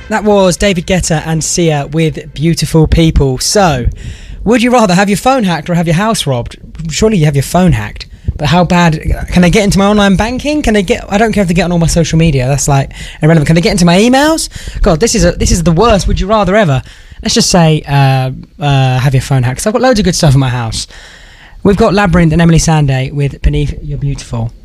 That was David Guetta and Sia with Beautiful People. So, would you rather have your phone hacked or have your house robbed? Surely you have your phone hacked. But how bad? Can they get into my online banking? Can they get? I don't care if they get on all my social media. That's like irrelevant. Can they get into my emails? God, this is the worst. Would you rather ever? Let's just say have your phone hacked. So I've got loads of good stuff in my house. We've got Labyrinth and Emily Sandé with Beneath You're Beautiful.